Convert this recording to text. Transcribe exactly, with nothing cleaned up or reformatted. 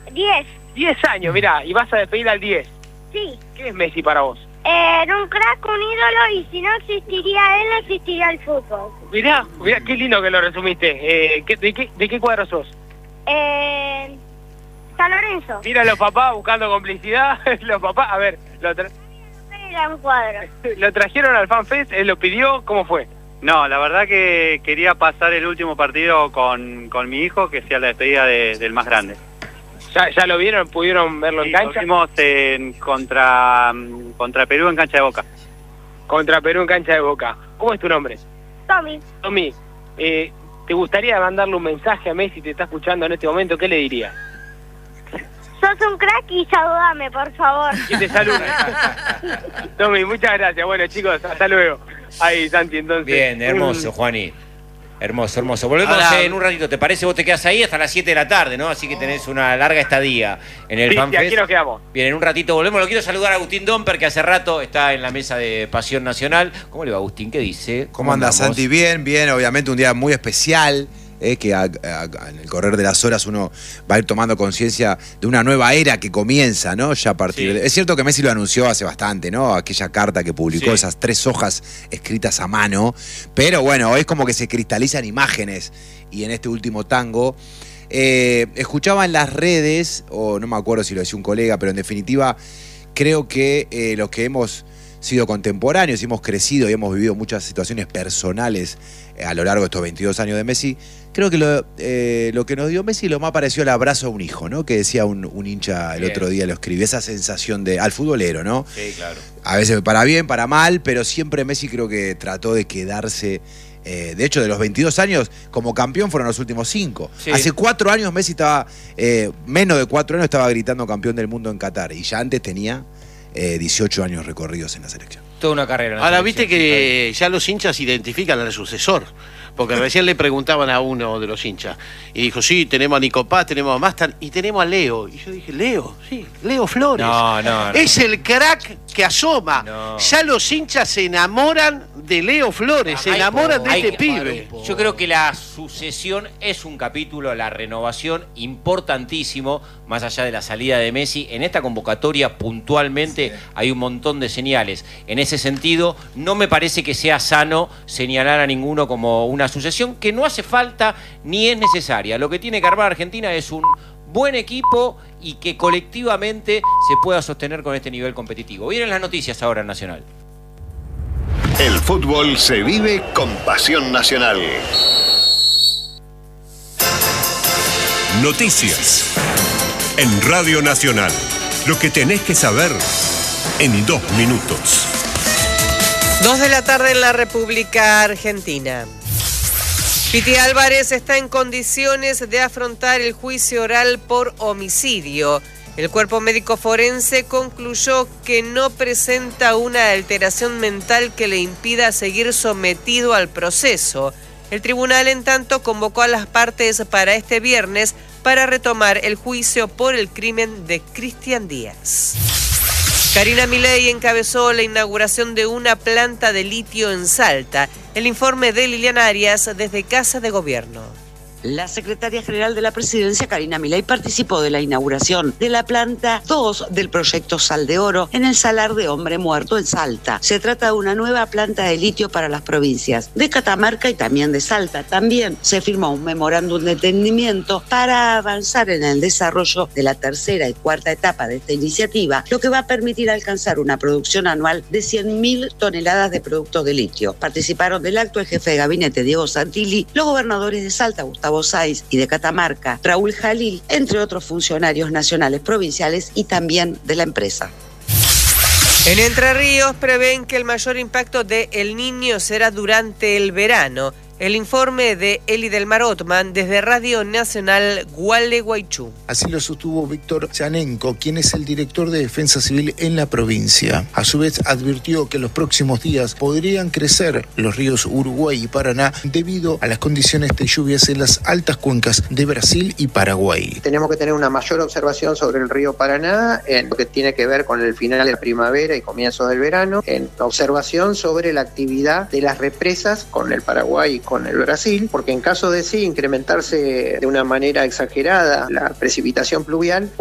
Diez. Diez años, mirá, y vas a despedir al diez. Sí. ¿Qué es Messi para vos? Eh, era un crack, un ídolo, y si no existiría él, no existiría el fútbol. Mirá, mirá, qué lindo que lo resumiste. Eh, ¿qué, de, qué, ¿De qué cuadro sos? Eh, San Lorenzo. Mira los papás buscando complicidad. Los papás, a ver, lo, tra Era un cuadro. ¿Lo trajeron al FanFest? ¿Él lo pidió? ¿Cómo fue? No, la verdad que quería pasar el último partido con, con mi hijo, que sea la despedida de, del más grande. ¿Ya, ¿Ya lo vieron? ¿Pudieron verlo Sí, en cancha? Lo vimos en, contra, contra Perú en cancha de Boca. Contra Perú en cancha de Boca. ¿Cómo es tu nombre? Tommy. Tommy, eh, ¿te gustaría mandarle un mensaje a Messi? ¿Te está escuchando en este momento? ¿Qué le dirías? Sos un crack y saludame, por favor. Que te salude. Tommy, muchas gracias. Bueno, chicos, hasta luego. Ahí, Santi, entonces. Bien, hermoso, Juani. Hermoso, hermoso. Volvemos Ahora, en un ratito, ¿te parece? Vos te quedás ahí hasta las siete de la tarde, ¿no? Así que tenés una larga estadía en el sí, FanFest. Sí, aquí nos quedamos. Bien, en un ratito volvemos. Lo quiero saludar a Agustín Domper, que hace rato está en la mesa de Pasión Nacional. ¿Cómo le va, Agustín? ¿Qué dice? ¿Cómo, ¿Cómo anda, Santi? Bien, bien. Obviamente un día muy especial. Eh, que a, a, en el correr de las horas uno va a ir tomando conciencia de una nueva era que comienza, ¿no? Ya a partir sí. de... Es cierto que Messi lo anunció hace bastante, ¿no? Aquella carta que publicó, sí. esas tres hojas escritas a mano, pero bueno, es como que se cristalizan imágenes, y en este último tango eh, escuchaba en las redes, o no me acuerdo si lo decía un colega, pero en definitiva creo que eh, los que hemos sido contemporáneos y hemos crecido y hemos vivido muchas situaciones personales eh, a lo largo de estos veintidós años de Messi, creo que lo, eh, lo que nos dio Messi lo más pareció el abrazo a un hijo, ¿no? Que decía un, un hincha el bien. Otro día, lo escribí, esa sensación de al futbolero, ¿no? Sí, claro. A veces para bien, para mal, pero siempre Messi creo que trató de quedarse. Eh, de hecho, de los veintidós años, como campeón fueron los últimos cinco. Sí. Hace cuatro años Messi estaba, eh, menos de cuatro años estaba gritando campeón del mundo en Qatar, y ya antes tenía Eh, dieciocho años recorridos en la selección. Toda una carrera. En la Ahora, selección, viste que ya los hinchas identifican al sucesor, porque recién le preguntaban a uno de los hinchas, y dijo, sí, tenemos a Nico Paz, tenemos a Mastan, y tenemos a Leo. Y yo dije, Leo, sí, Leo Flores. No, no, no. Es el crack que asoma. No. Ya los hinchas se enamoran de Leo Flores, se enamoran de este pibe. Yo creo que la sucesión es un capítulo, la renovación importantísimo, más allá de la salida de Messi. En esta convocatoria puntualmente hay un montón de señales. En ese sentido, no me parece que sea sano señalar a ninguno como una sucesión que no hace falta ni es necesaria. Lo que tiene que armar Argentina es un buen equipo y que colectivamente se pueda sostener con este nivel competitivo. Vienen las noticias ahora en Nacional. El fútbol se vive con Pasión Nacional. Noticias en Radio Nacional. Lo que tenés que saber en dos minutos. Dos de la tarde en la República Argentina. Piti Álvarez está en condiciones de afrontar el juicio oral por homicidio. El cuerpo médico forense concluyó que no presenta una alteración mental que le impida seguir sometido al proceso. El tribunal, en tanto, convocó a las partes para este viernes para retomar el juicio por el crimen de Cristian Díaz. Karina Milei encabezó la inauguración de una planta de litio en Salta. El informe de Liliana Arias desde Casa de Gobierno. La secretaria general de la presidencia, Karina Milei, participó de la inauguración de la planta dos del proyecto Sal de Oro en el Salar de Hombre Muerto en Salta. Se trata de una nueva planta de litio para las provincias de Catamarca y también de Salta. También se firmó un memorándum de entendimiento para avanzar en el desarrollo de la tercera y cuarta etapa de esta iniciativa, lo que va a permitir alcanzar una producción anual de cien mil toneladas de productos de litio. Participaron del acto el jefe de gabinete, Diego Santilli, los gobernadores de Salta, Gustavo Sáiz, y de Catamarca, Raúl Jalil, entre otros funcionarios nacionales, provinciales y también de la empresa. En Entre Ríos prevén que el mayor impacto de El Niño será durante el verano. El informe de Eli del Mar Otman desde Radio Nacional Gualeguaychú. Así lo sostuvo Víctor Chanenko, quien es el director de Defensa Civil en la provincia. A su vez advirtió que en los próximos días podrían crecer los ríos Uruguay y Paraná debido a las condiciones de lluvias en las altas cuencas de Brasil y Paraguay. Tenemos que tener una mayor observación sobre el río Paraná en lo que tiene que ver con el final de la primavera y comienzos del verano, en observación sobre la actividad de las represas con el Paraguay y con con el Brasil, porque en caso de sí incrementarse de una manera exagerada la precipitación pluvial,